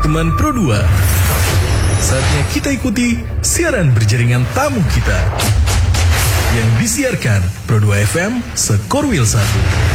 teman Pro 2. Saatnya kita ikuti siaran berjaringan tamu kita yang disiarkan Pro 2 FM Sekorwil 1.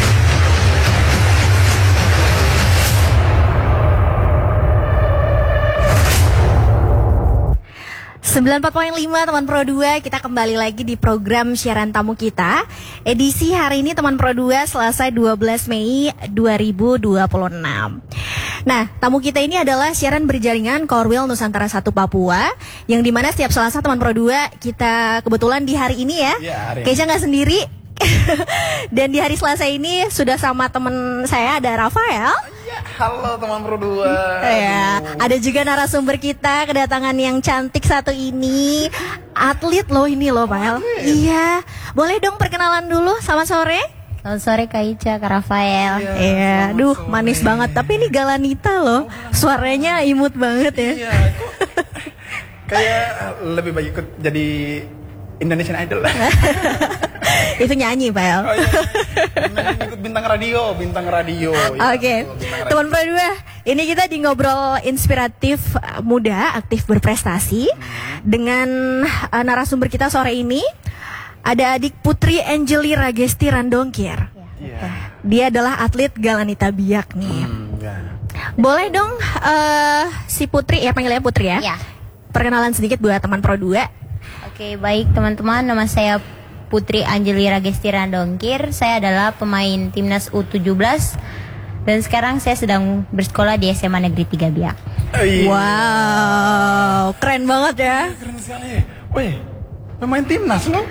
94.5 teman Pro 2, kita kembali lagi di program siaran tamu kita. Edisi hari ini teman Pro 2 Selasa 12 Mei 2026. Nah, tamu kita ini adalah siaran berjaringan Korwil Nusantara 1 Papua, yang dimana setiap Selasa teman Pro 2 kita kebetulan di hari ini ya, Keisha nggak sendiri. Dan di hari Selasa ini sudah sama teman saya, ada Rafael. Halo teman Pro 2. Ya, ada juga narasumber kita kedatangan yang cantik satu ini. Atlet loh ini loh, Pak. Iya. Boleh dong perkenalan dulu, selamat sore. Selamat sore Kak Ica, Kak Rafael. Iya, duh manis banget. Tapi ini Galanita loh. Suaranya imut banget ya. Iya, kayak lebih baik ikut jadi Indonesian Idol lah. Itu nyanyi, Pak. Oh, iya. Ikut bintang radio. Oke. Teman Pro 2, ini kita di ngobrol inspiratif muda, aktif berprestasi dengan narasumber kita sore ini. Ada adik Putri Angeli Ragesti Randongkir. Dia adalah atlet Galanita Biak nih. Boleh dong si Putri, ya panggilnya Putri ya? Ya. Perkenalan sedikit buat teman Pro 2. Oke, baik teman-teman, nama saya Putri Angeli Ragesti Randongkir. Saya adalah pemain timnas U17 dan sekarang saya sedang bersekolah di SMA Negeri 3 Biak. Wow, keren banget ya. Keren sekali. Weh, pemain timnas loh.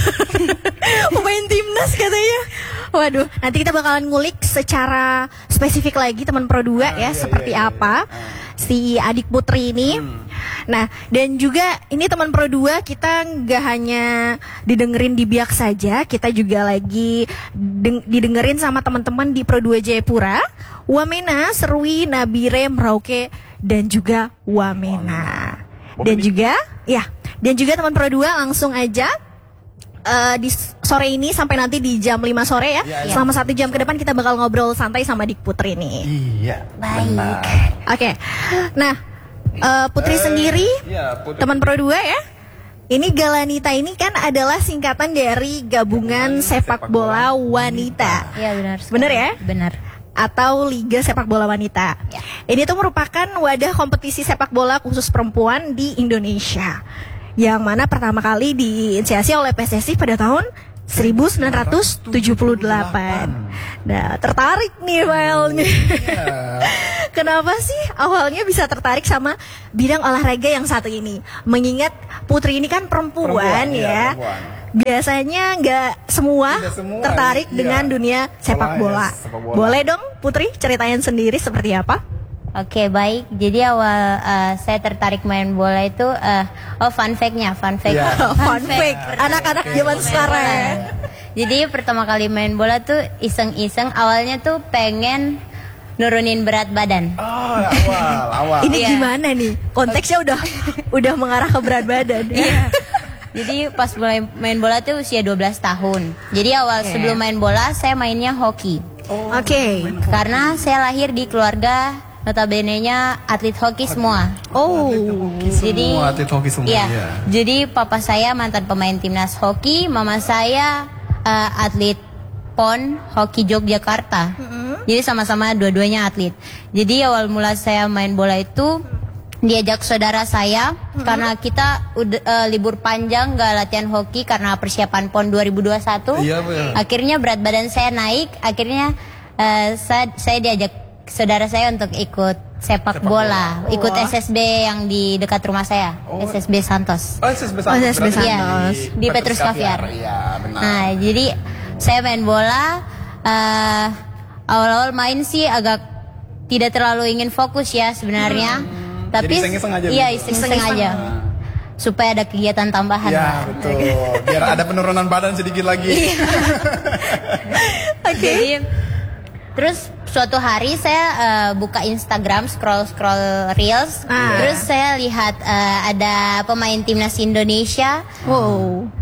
Pemain timnas katanya. Waduh, nanti kita bakalan ngulik secara spesifik lagi teman Pro 2 ya, seperti apa si adik Putri ini. Nah, dan juga ini teman Pro 2 kita nggak hanya didengerin di Biak saja, kita juga lagi didengerin sama teman-teman di Pro 2 Jayapura, Wamena, Serui, Nabire, Merauke, dan juga Wamena. Dan juga teman Pro 2 langsung aja di sore ini sampai nanti di jam 5 sore ya. Selama 1 jam ke depan kita bakal ngobrol santai sama Dik Putri nih. Iya. Baik. Oke. Nah, Putri sendiri, teman Pro 2 ya. Ini Galanita ini kan adalah singkatan dari Gabungan Sepak Bola Wanita. Iya benar. Benar ya? Benar. Atau Liga Sepak Bola Wanita. Ya. Ini tuh merupakan wadah kompetisi sepak bola khusus perempuan di Indonesia, yang mana pertama kali diinisiasi oleh PSSI pada tahun 1978. Nah, tertarik nih filenya. Kenapa sih awalnya bisa tertarik sama bidang olahraga yang satu ini? Mengingat Putri ini kan perempuan ya. Perempuan. Biasanya nggak semua tertarik dengan dunia sepak bola. Boleh dong Putri ceritain sendiri seperti apa? Oke, baik. Jadi awal saya tertarik main bola itu fun fact. Fun fact. Anak-anak zaman sekarang. Jadi pertama kali main bola tuh iseng-iseng, awalnya tuh pengen nurunin berat badan. Oh, awal. Ini gimana nih? Konteksnya udah mengarah ke berat badan. Iya. Jadi pas mulai main bola tuh usia 12 tahun. Jadi sebelum main bola saya mainnya hoki. Oke. Karena saya lahir di keluarga notabene-nya atlet hoki semua. Jadi atlet hoki semua. Iya. Jadi papa saya mantan pemain timnas hoki, mama saya atlet PON hoki Yogyakarta. Jadi sama-sama dua-duanya atlet. Jadi awal mula saya main bola itu diajak saudara saya karena kita udah libur panjang gak latihan hoki karena persiapan PON 2021. Iya, betul. Akhirnya berat badan saya naik. Akhirnya saya diajak saudara saya untuk ikut sepak bola. Ikut SSB yang di dekat rumah saya, SSB Santos. SSB Santos. Iya, di Petrus Caviar. Iya, benar. Nah, jadi saya main bola. Awal-awal main sih agak tidak terlalu ingin fokus ya sebenarnya. Tapi iseng-iseng aja. Iya, iseng-iseng aja. Supaya ada kegiatan tambahan. Ya, betul. Biar ada penurunan badan sedikit lagi. Oke. Jadi terus suatu hari saya buka Instagram, scroll reels, terus saya lihat ada pemain timnas Indonesia,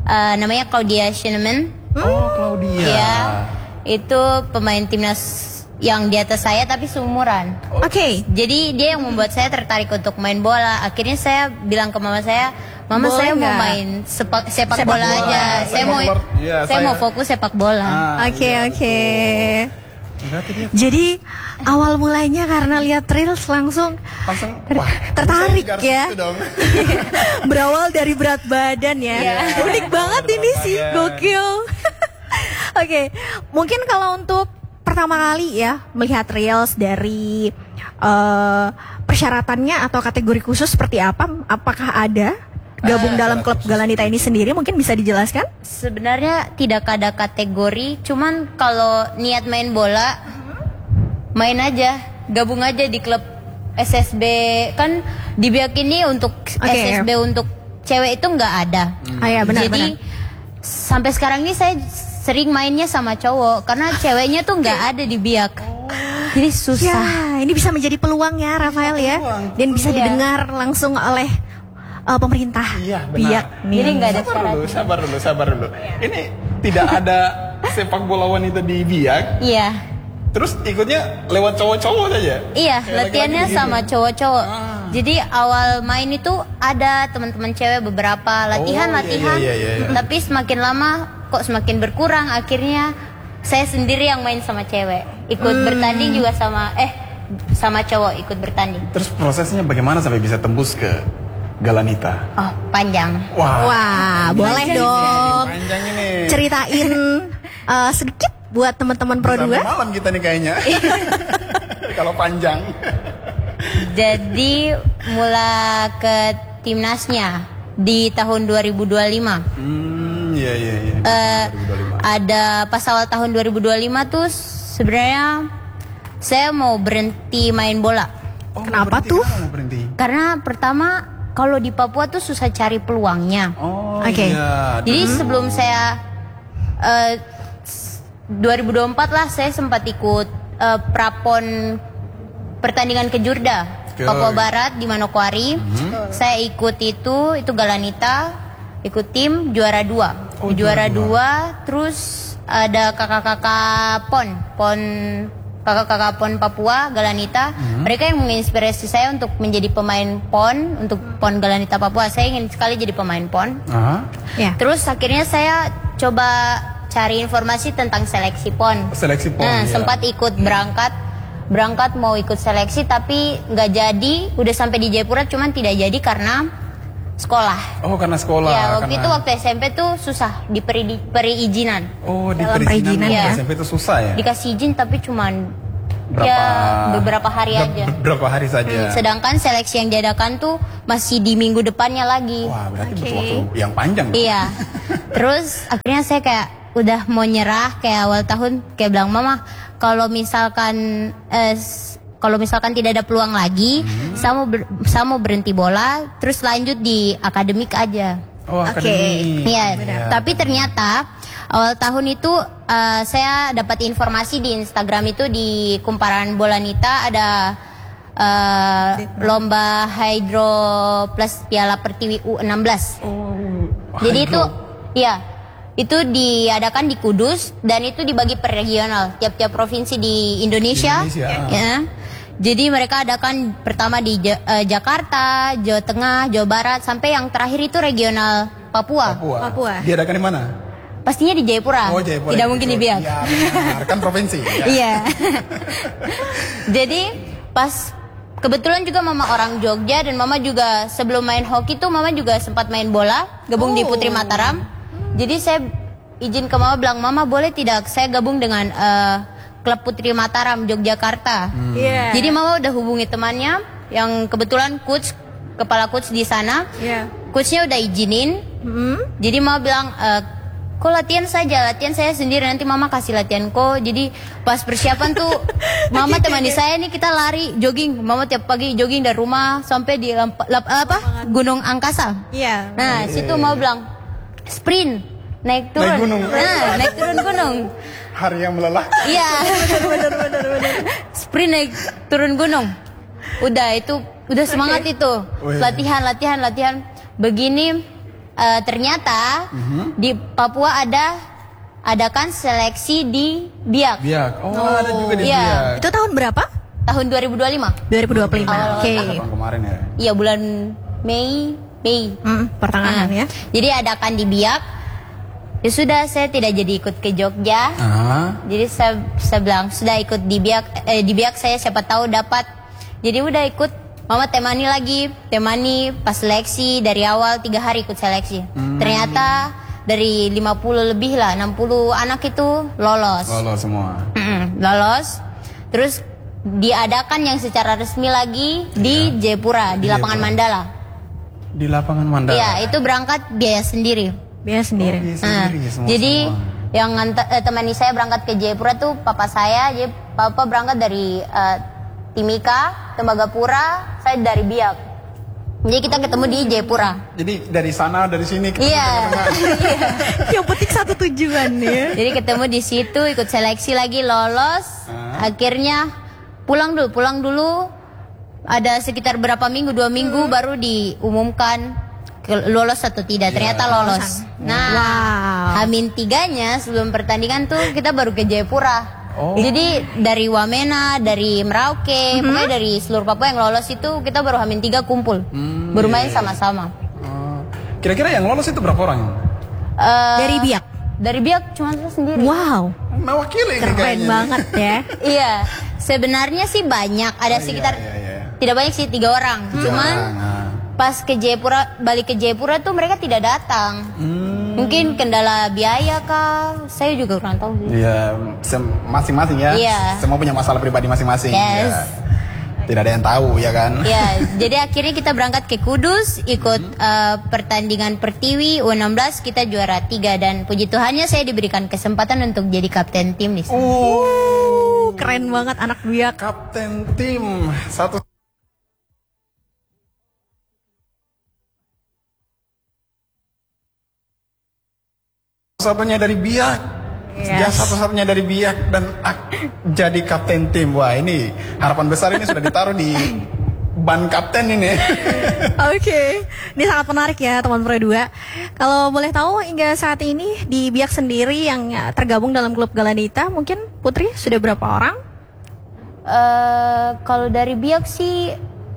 namanya Claudia Schienemann. Oh, Claudia. Ya, itu pemain timnas yang di atas saya tapi seumuran. Oke. Jadi dia yang membuat saya tertarik untuk main bola. Akhirnya saya bilang ke mama saya, Mama Boleh saya mau nggak? main sepak bola aja. Saya mau Iya, saya mau fokus sepak bola. Oke. Berarti dia Jadi awal mulanya karena lihat Reels langsung langsung tertarik saya ya. itu dong. Berawal dari berat badan ya. Iya. Unik banget ini sih, gokil. Oke, mungkin kalau untuk pertama kali ya melihat Reels dari persyaratannya atau kategori khusus seperti apa? Apakah ada gabung dalam klub Galanita ini sendiri? Mungkin bisa dijelaskan? Sebenarnya tidak ada kategori, cuman kalau niat main bola, main aja, gabung aja di klub SSB. Kan di Biak ini untuk SSB untuk cewek itu nggak ada. Ah ya, benar. Jadi sampai sekarang ini saya sering mainnya sama cowok karena ceweknya tuh nggak ada di Biak. Jadi susah. Ya, ini bisa menjadi peluang ya, Rafael ya, dan bisa Iya. didengar langsung oleh pemerintah. Iya, benar. Biak nih. Jadi nggak ada Sabar dulu. Ini tidak ada sepak bola wanita di Biak. Iya. Terus ikutnya lewat cowok-cowok aja. Iya, Kayak latihannya laki-laki sama gitu. cowok-cowok. Jadi awal main itu ada teman-teman cewek beberapa latihan. iya. Tapi semakin lama kok semakin berkurang. Akhirnya saya sendiri yang main sama cewek. Ikut bertanding juga sama cowok ikut bertanding. Terus prosesnya bagaimana sampai bisa tembus ke Galanita? Oh, panjang. Wah, boleh dong. Panjang ini. Ceritain sedikit buat teman-teman Pro 2. Sampai malam kita nih kayaknya. Kalau panjang. Jadi mula ke timnasnya di tahun 2025. Iya. Ada pas awal tahun 2025 tuh sebenarnya saya mau berhenti main bola. Oh, Kenapa berhenti, tuh? kenapa mau berhenti? Karena pertama kalau di Papua tuh susah cari peluangnya. Oh, Oke. iya. Jadi sebelum saya 2024 lah saya sempat ikut prapon pertandingan ke Jurda, Papua Barat di Manokwari. Saya ikut itu Galanita, ikut tim juara 2. Oh, juara juara 2, terus ada kakak-kakak PON Papua Galanita. Mereka yang menginspirasi saya untuk menjadi pemain PON untuk PON Galanita Papua. Saya ingin sekali jadi pemain PON. Aha. Ya. Terus akhirnya saya coba cari informasi tentang seleksi PON. Seleksi PON, Nah, iya. sempat ikut berangkat mau ikut seleksi tapi nggak jadi. Udah sampai di Jayapura cuman tidak jadi karena sekolah. Oh, karena sekolah. Ya, waktu karena... itu waktu SMP tuh susah perizinan. Oh, di Dalam perizinan perizinan ya. SMP itu susah ya? Dikasih izin tapi cuman beberapa hari aja. Beberapa hari saja. Sedangkan seleksi yang diadakan tuh masih di minggu depannya lagi. Wah, berarti butuh waktu yang panjang. dong. Iya. Terus akhirnya saya kayak udah mau nyerah kayak awal tahun kayak bilang Mama kalau misalkan tidak ada peluang lagi, saya mau berhenti bola, terus lanjut di akademik aja. Oh, akademi. Iya. Tapi ternyata awal tahun itu saya dapat informasi di Instagram itu di Kumparan Bolanita ada lomba Hydro plus Piala Pertiwi U16. Jadi itu itu diadakan di Kudus dan itu dibagi per regional tiap-tiap provinsi di Indonesia. Ya. Jadi mereka adakan pertama di Jakarta, Jawa Tengah, Jawa Barat sampai yang terakhir itu regional Papua. Diadakan di mana? Pastinya di Jayapura. Oh, Jayapura. Tidak mungkin di Biak. Iya, benar. Kan provinsi. Ya. Iya. Jadi pas kebetulan juga Mama orang Jogja dan Mama juga sebelum main hoki tuh Mama juga sempat main bola, gabung di Putri Mataram. Jadi saya izin ke Mama bilang, Mama boleh tidak saya gabung dengan klub Putri Mataram Yogyakarta. Iya. Jadi Mama udah hubungi temannya yang kebetulan kepala coach di sana. Iya. Coachnya udah izinin. Jadi Mama bilang kok latihan saya sendiri nanti Mama kasih latihan kok. Jadi pas persiapan tuh Mama temani saya nih kita lari jogging. Mama tiap pagi jogging dari rumah sampai di Gunung Angkasa. Iya. Nah, situ mau bilang sprint, naik turun. Naik gunung. Nah, naik turun gunung. Hari yang melelahkan. Iya. Sprint naik turun gunung. Udah itu udah semangat itu. Latihan. Begini ternyata di Papua ada adakan seleksi di Biak. Biak. Oh, ada juga di Iya. Biak. Itu tahun berapa? Tahun 2025. 2025. Oke. Tahun kemarin ya. Iya, bulan Mei. Pertengahan ya. Jadi adakan di Biak. Ya sudah, saya tidak jadi ikut ke Jogja. Jadi saya bilang sudah ikut di Biak saya siapa tahu dapat. Jadi udah ikut. Mama temani pas seleksi dari awal 3 hari ikut seleksi. Ternyata dari 50 lebih lah, 60 anak itu lolos. Lolos semua. Lolos. Terus diadakan yang secara resmi lagi di Jayapura, di lapangan Mandala. Di lapangan Mandala. Iya, itu berangkat biaya sendiri. Biaya sendiri. Jadi yang temani saya berangkat ke Jayapura tuh papa saya. Jadi papa berangkat dari Timika, Tembagapura, saya dari Biak. Jadi kita ketemu di Jayapura. Jadi dari sana, dari sini ketemu Iya. Yang penting satu tujuan ya. Jadi ketemu di situ, ikut seleksi lagi, lolos. Akhirnya pulang dulu. Ada sekitar berapa minggu, 2 minggu baru diumumkan lolos atau tidak. Ternyata lolos. Nah, Hamin 3-nya sebelum pertandingan tuh kita baru ke Jayapura. Jadi dari Wamena, dari Merauke, pokoknya dari seluruh Papua yang lolos itu kita baru Hamin 3 kumpul. Baru main sama-sama. Kira-kira yang lolos itu berapa orang? Dari Biak. Dari Biak cuma saya sendiri. Wow. Mewakili Keren kayaknya. banget ya. Iya, sebenarnya sih banyak. Ada sekitar tidak banyak sih 3 orang. Cuman pas ke Jayapura, balik ke Jayapura tuh mereka tidak datang. Mungkin kendala biaya kah? Saya juga kurang tahu sih. Iya, masing-masing ya. Iya. Semua punya masalah pribadi masing-masing. Yes. Ya. Tidak ada yang tahu ya kan? Ya, jadi akhirnya kita berangkat ke Kudus, ikut pertandingan Pertiwi U16, kita juara 3 dan puji Tuhannya saya diberikan kesempatan untuk jadi kapten tim di sana. Keren banget anak Biak. Kapten tim satu-satunya dari Biak. Ya, satu-satunya dari Biak dan jadi kapten tim. Wah, ini harapan besar ini sudah ditaruh di ban kapten ini. Oke, ini sangat menarik ya teman Pro 2. Kalau boleh tahu hingga saat ini di Biak sendiri yang tergabung dalam klub Galanita, mungkin Putri sudah berapa orang? Kalau dari Biak sih,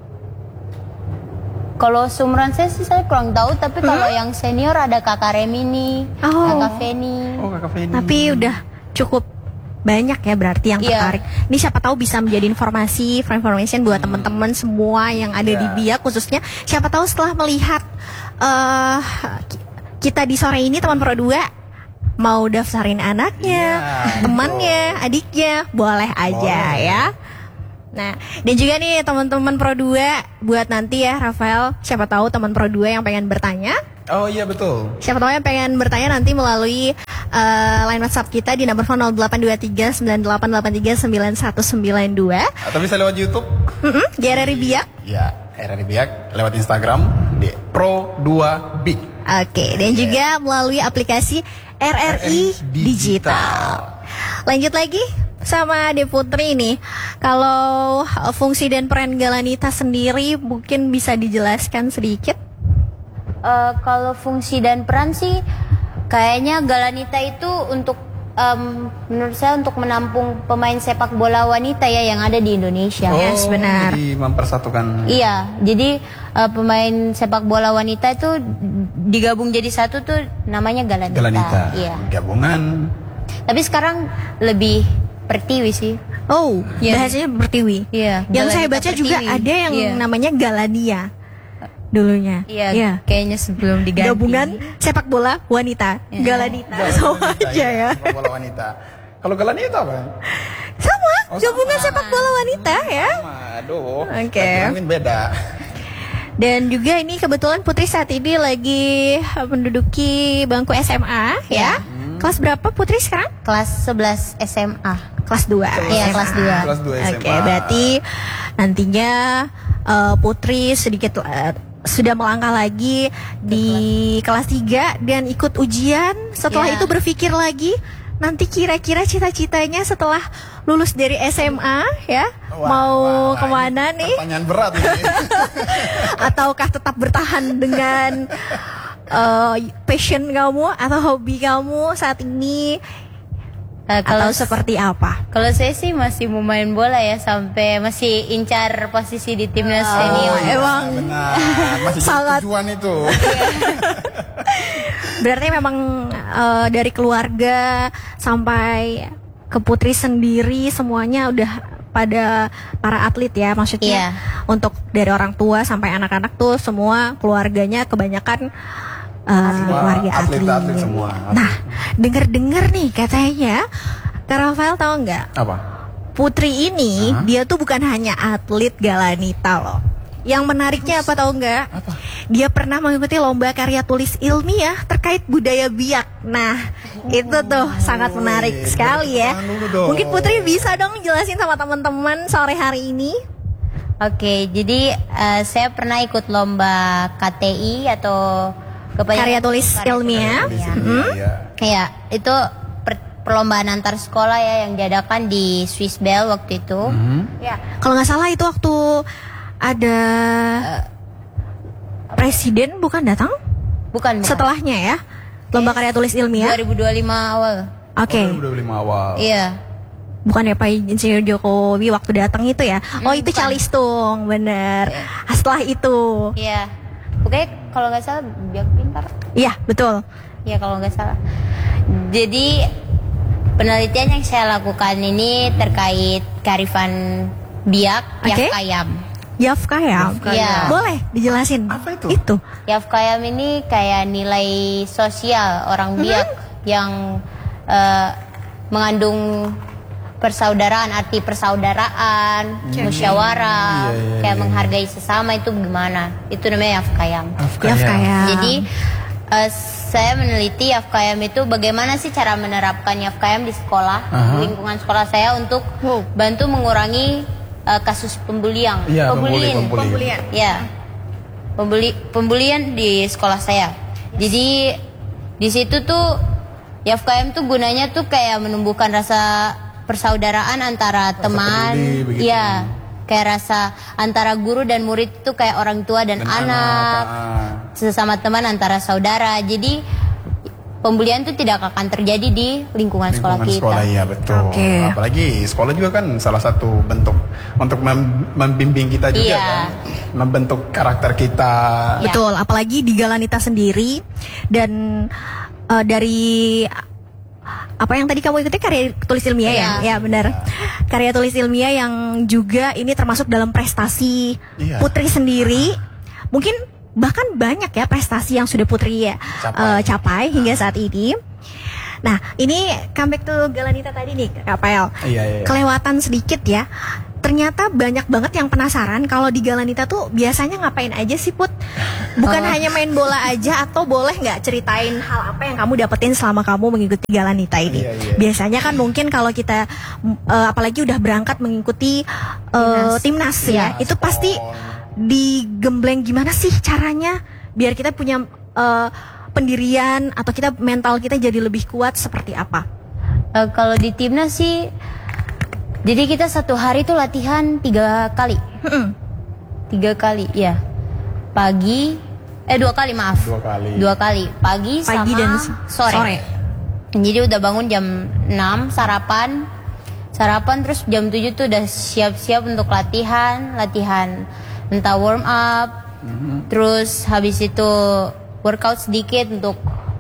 kalau seumuran saya sih saya kurang tahu, tapi kalau yang senior ada Kakak Remini, Kakak Feni. Kakak Feni. Tapi udah cukup banyak ya berarti yang tertarik. Ini siapa tahu bisa menjadi information buat teman-teman semua yang ada di Biak khususnya. Siapa tahu setelah melihat kita di sore ini teman Pro 2 mau daftarin anaknya, temannya, adiknya, boleh aja ya. Nah, dan juga nih teman-teman Pro 2 buat nanti ya Rafael, siapa tahu teman Pro 2 yang pengen bertanya. Oh iya betul. Siapa tahu yang pengen bertanya nanti melalui line WhatsApp kita di nomor 082398839192. Atau bisa lewat YouTube. RRI Biak. Ya, RRI Biak lewat Instagram di Pro 2 Big. Oke, dan juga melalui aplikasi RRI Digital. Lanjut lagi sama Ade Putri nih. Kalau fungsi dan peran Galanita sendiri mungkin bisa dijelaskan sedikit? Kalau fungsi dan peran sih kayaknya Galanita itu untuk menurut saya untuk menampung pemain sepak bola wanita ya yang ada di Indonesia. Yes, benar. Jadi mempersatukan. Iya, jadi pemain sepak bola wanita itu digabung jadi satu tuh namanya Galanita. Galanita. Iya. Gabungan. Tapi sekarang lebih Pertiwi sih. Oh, bahasanya Pertiwi. Iya. Yang saya Galanita baca juga Pertiwi. ada yang namanya Galania dulunya. Iya. Kayaknya sebelum diganti. Gabungan sepak bola wanita. Galanita. Sama aja ya. Sepak bola wanita. Kalau Galanita apa? Sama, Oh, gabungan sama. sepak bola wanita ya. Aduh. Oke. Mungkin beda. Dan juga ini kebetulan Putri saat ini lagi menduduki bangku SMA ya. Kelas berapa Putri sekarang? Kelas 11 SMA. Kelas 2. Iya, kelas 2. Kelas 2 SMA. Oke, berarti nantinya Putri sedikit sudah melangkah lagi di kelas 3 dan ikut ujian. Setelah Iya. itu berpikir lagi nanti kira-kira cita-citanya setelah lulus dari SMA ya mau kemana ini nih? Pertanyaan berat ini. Ataukah tetap bertahan dengan passion kamu atau hobi kamu saat ini Kalau atau seperti apa? Kalau saya sih masih mau main bola ya, sampai masih incar posisi di timnas senior. Emang Benar, masih jadi Sangat. tujuan itu. berarti memang dari keluarga sampai ke Putri sendiri semuanya udah pada para atlet ya, maksudnya Iya. untuk dari orang tua sampai anak-anak tuh semua keluarganya kebanyakan keluarga atlet. atlet semua. Nah, denger-denger nih katanya Kak Rafael tahu nggak? Apa? Putri ini dia tuh bukan hanya atlet Galanita loh. Yang menariknya apa tahu nggak? Dia pernah mengikuti lomba karya tulis ilmiah terkait budaya Biak. Nah, itu tuh sangat menarik sekali ya. dulu dong. Mungkin Putri bisa dong jelasin sama teman-teman sore hari ini. Oke, jadi saya pernah ikut lomba KTI atau Karya tulis ilmiah. Iya. Iya, itu perlombaan antar sekolah ya yang diadakan di Swiss Bell waktu itu. Ya, kalau nggak salah itu waktu ada presiden bukan datang? Bukan. Setelahnya ya. Lomba karya tulis ilmiah. 2025 awal. Oke. 2025 awal. Iya. Bukan ya Pak Insinyur Jokowi waktu datang itu ya. Oh itu bukan. Calistung, bener. Setelah itu. Iya. Pokoknya kalau nggak salah Biak Pintar. Iya betul. Iya kalau nggak salah. Jadi penelitian yang saya lakukan ini terkait kearifan Biak Oke. Yafkayam. Yafkayam. Iya. Boleh dijelasin. Apa itu? Itu. Yafkayam ini kayak nilai sosial orang Biak yang mengandung persaudaraan, arti persaudaraan, musyawarah, kayak menghargai sesama itu gimana? Itu namanya Yafkayam. Yafkayam. Jadi saya meneliti Yafkayam itu bagaimana sih cara menerapkan Yafkayam di sekolah, di lingkungan sekolah saya untuk bantu mengurangi kasus pembulian. Iya, Pembulian. Ya. Pembulian di sekolah saya. Jadi di situ tuh Yafkayam tuh gunanya tuh kayak menumbuhkan rasa persaudaraan antara teman. peduli, begitu. Iya. Kayak rasa antara guru dan murid itu kayak orang tua dan anak. Sesama teman antara saudara. Jadi pembulian itu tidak akan terjadi di lingkungan sekolah kita. Sekolah iya betul. Oke. Apalagi sekolah juga kan salah satu bentuk untuk membimbing kita juga Iya. kan. Membentuk karakter kita. Iya. Betul, apalagi di Galanita sendiri dan dari apa yang tadi kamu ikuti karya tulis ilmiah ya? Iya. Ya benar. Karya tulis ilmiah yang juga ini termasuk dalam prestasi Iya. Putri sendiri. Mungkin bahkan banyak ya prestasi yang sudah Putri ya capai hingga saat ini. Nah, ini comeback to Galanita tadi nih, Kak Pel. Iya. Kelewatan sedikit ya. Ternyata banyak banget yang penasaran kalau di Galanita tuh biasanya ngapain aja sih Put? Bukan hanya main bola aja, atau boleh nggak ceritain hal apa yang kamu dapetin selama kamu mengikuti Galanita ini? Iya. Biasanya kan mungkin kalau kita apalagi udah berangkat mengikuti timnas ya, itu pasti digembleng gimana sih caranya biar kita punya pendirian atau kita mental kita jadi lebih kuat seperti apa? Kalau di timnas sih, jadi kita satu hari tuh latihan 3 kali. 3 kali, ya. Pagi, 2 kali maaf. 2 kali. 2 kali, pagi sama dan sore. Jadi udah bangun jam 6, sarapan terus jam 7 tuh udah siap-siap untuk latihan entah warm up, terus habis itu workout sedikit untuk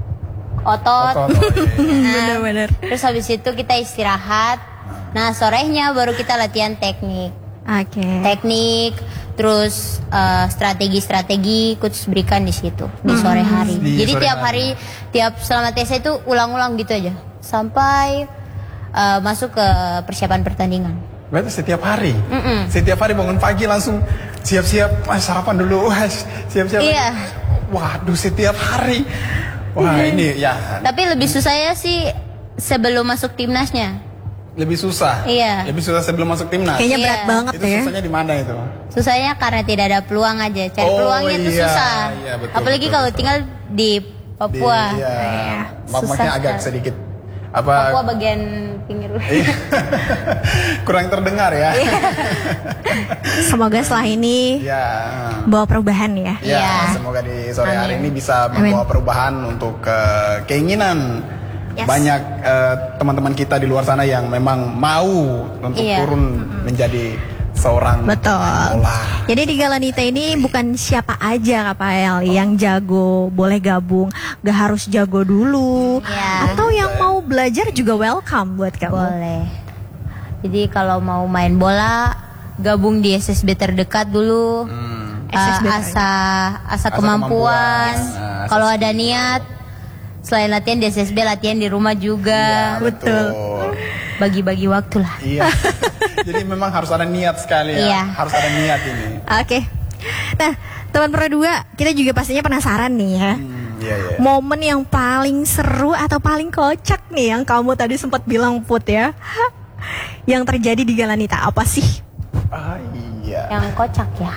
otot. Bener-bener. Terus habis itu kita istirahat. Nah, sorenya baru kita latihan teknik. Oke. Teknik, terus strategi-strategi coach berikan di situ di sore hari. Di Jadi sore tiap hari. tiap selama TC itu ulang-ulang gitu aja sampai masuk ke persiapan pertandingan. Berarti setiap hari. Setiap hari bangun pagi langsung siap-siap, sarapan dulu, siap-siap. Iya. Waduh, setiap hari. Wah, ini ya Tapi lebih susahnya sih sebelum masuk timnasnya. lebih susah. Iya. Lebih susah sebelum masuk timnas. Kayaknya Iya. berat banget Itu ya. susahnya di mana itu? Susahnya karena tidak ada peluang aja. Cari Oh, peluangnya itu iya. susah. Iya, betul, Apalagi betul, kalau betul. tinggal di Papua. Iya. susah Makanya agak sekali. sedikit Papua apa bagian pinggir terus. Kurang terdengar ya. Semoga setelah ini Ya. bawa perubahan ya. Ya, Iya. semoga di sore hari Amin. ini bisa Amin. membawa perubahan untuk keinginan Yes. banyak teman-teman kita di luar sana yang memang mau untuk Iya. turun menjadi seorang Betul. pemain bola. Jadi di Galanita ini bukan siapa aja Kak Pael yang jago boleh gabung, gak harus jago dulu. Iya. Atau yang mau belajar juga welcome buat kamu. Boleh. Jadi kalau mau main bola, gabung di SSB terdekat dulu. SSB Asa kemampuan. Nah, Kalau ada niat, selain latihan di SSB, latihan di rumah juga. Betul. Bagi-bagi waktu lah. Iya. Jadi memang harus ada niat sekali ya. Iya. Harus ada niat ini. Oke. Nah, teman Pro 2, kita juga pastinya penasaran nih ya. Iya, iya. Momen yang paling seru atau paling kocak nih yang kamu tadi sempat bilang Put ya. Yang terjadi di Galanita apa sih? Ah, iya. Yang kocak ya.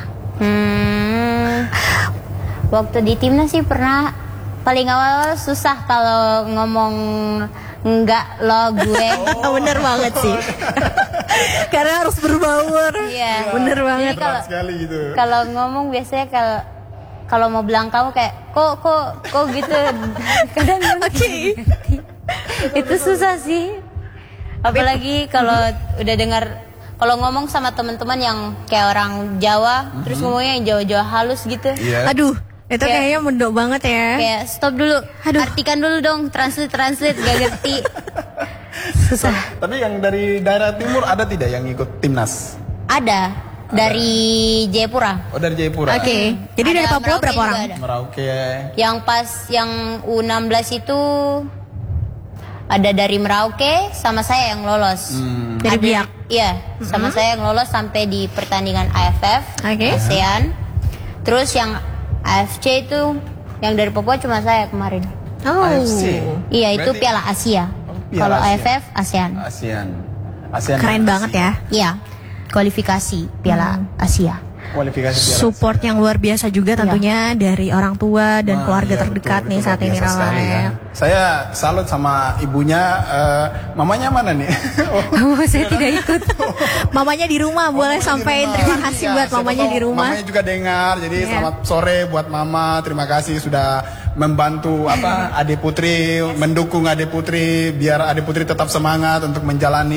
Waktu di timnas sih pernah paling awal susah kalau ngomong enggak lo gue. Bener banget sih. Karena harus berbaur. Iya. Bener banget. Jadi kalau Berat sekali gitu. kalau ngomong biasanya kalau mau bilang kamu kayak kok gitu. Kadang Oke. itu susah sih. Apalagi kalau udah dengar kalau ngomong sama teman-teman yang kayak orang Jawa, terus ngomongnya yang Jawa-Jawa halus gitu. Iya. Aduh, itu Kayak- kayaknya mendok banget ya. Kayak stop dulu, Aduh. artikan dulu dong, translate gak ngerti. Susah. Tapi yang dari daerah timur ada tidak yang ikut timnas? Ada dari Jayapura. Oh, dari Jayapura. Oke. Jadi Ada dari Papua Merauke berapa juga orang? ada. Merauke. Yang pas yang U16 itu ada dari Merauke sama saya yang lolos. Dari Ada- Biak. Iya, sama saya yang lolos sampai di pertandingan AFF, Oke. ASEAN. Terus yang AFC itu yang dari Papua cuma saya kemarin. Oh. AFC. Iya, itu Berarti- Piala Asia. Piala Kalau Asia. AFF ASEAN. ASEAN. Keren banget ya. Iya, kualifikasi Piala Asia. Kualifikasi Piala Support yang luar biasa juga tentunya dari orang tua dan Wah, keluarga iya, terdekat betul, nih itu saat luar ini biasa sekali, Rafael. ya. Saya salut sama ibunya, mamanya mana nih? Oh, Saya tidak ikut. Mamanya di rumah, boleh mamanya di sampein rumah. terima kasih Iya, buat siapa mamanya tahu di rumah. Mamanya juga dengar, jadi Iya. selamat sore buat mama. Terima kasih sudah membantu adik putri, mendukung adik putri biar adik putri tetap semangat untuk menjalani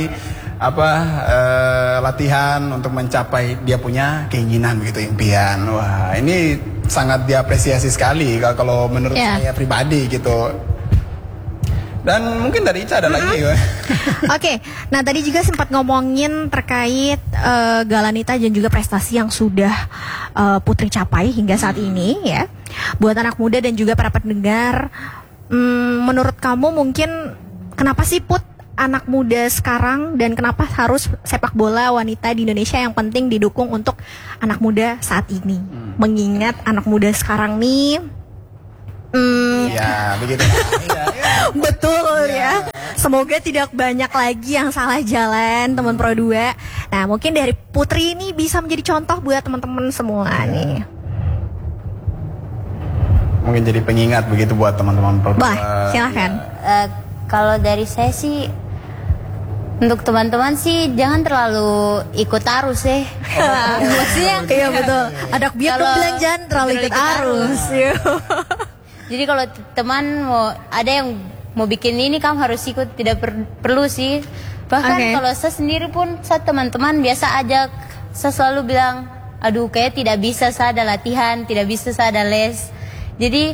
latihan untuk mencapai dia punya keinginan begitu, impian. Wah, ini sangat diapresiasi sekali kalau menurut Iya. saya pribadi gitu. Dan mungkin dari Ica ada lagi ya. Oke, nah tadi juga sempat ngomongin terkait Galanita dan juga prestasi yang sudah Putri capai hingga saat ini ya. Buat anak muda dan juga para pendengar, menurut kamu mungkin kenapa sih Put anak muda sekarang dan kenapa harus sepak bola wanita di Indonesia yang penting didukung untuk anak muda saat ini? Mengingat anak muda sekarang nih Iya, begitu. Iya, iya. betul ya. Semoga tidak banyak lagi yang salah jalan teman Pro 2. Nah, mungkin dari Putri ini bisa menjadi contoh buat teman-teman semua nih. Mungkin jadi pengingat begitu buat teman-teman Pro 2. Bah, silahkan. Kalau dari saya sih, untuk teman-teman sih jangan terlalu ikut arus ya. Maksudnya, Iya betul. Ada biar Kalau bilang jangan terlalu ikut arus. Iya. jadi kalau teman mau ada yang mau bikin ini kamu harus ikut, tidak perlu sih. Bahkan Oke. kalau saya sendiri pun, saya teman-teman biasa ajak, saya selalu bilang, aduh kayak tidak bisa saya ada latihan, tidak bisa saya ada les. Jadi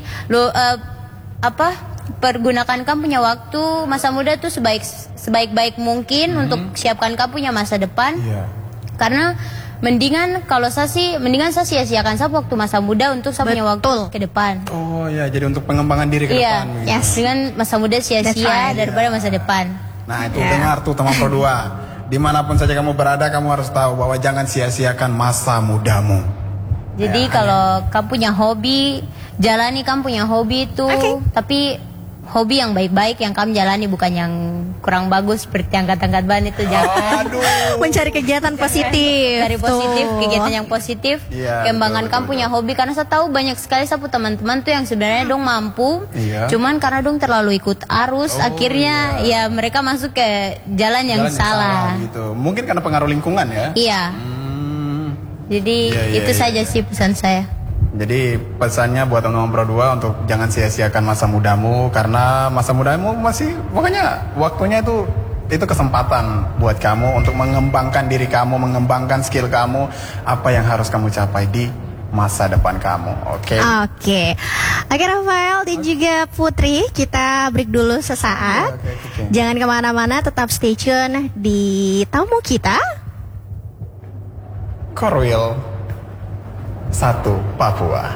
pergunakan kamu punya waktu masa muda tuh sebaik-baik mungkin untuk siapkan kamu punya masa depan. Iya. Karena mendingan saya sia-siakan saya waktu masa muda untuk saya punya waktu ke depan. Oh ya, jadi untuk pengembangan diri ke Iya, depan. begitu. Yes. dengan masa muda That's sia-sia right. daripada masa depan. Nah itu Ya. dengar tuh teman Pro 2. Dimanapun saja kamu berada, kamu harus tahu bahwa jangan sia-siakan masa mudamu. Jadi kalau kamu punya hobi, jalani kamu punya hobi itu. Oke. Tapi hobi yang baik-baik yang kamu jalani, bukan yang kurang bagus seperti angkat-angkat ban itu, jangan. Aduh. Mencari kegiatan positif. Dari positif, Tuh. kegiatan yang positif, Iya, kembangkan betul, kamu punya hobi. Karena saya tahu banyak sekali sapu teman-teman tuh yang sebenarnya dong mampu, Iya. cuman karena dong terlalu ikut arus, akhirnya ya mereka masuk ke jalan yang Jalan salah. gitu. Mungkin karena pengaruh lingkungan ya. Iya, jadi Iya, iya, itu iya, saja iya. sih pesan saya. Jadi pesannya buat teman-teman Pro 2 untuk jangan sia-siakan masa mudamu, karena masa mudamu masih, pokoknya waktunya itu kesempatan buat kamu untuk mengembangkan diri kamu, mengembangkan skill kamu, apa yang harus kamu capai di masa depan kamu. Oke. Oke, Rafael dan juga Putri, kita break dulu sesaat. Oke. Jangan kemana-mana, tetap stay tune di tamu kita. Korwil 1 Papua.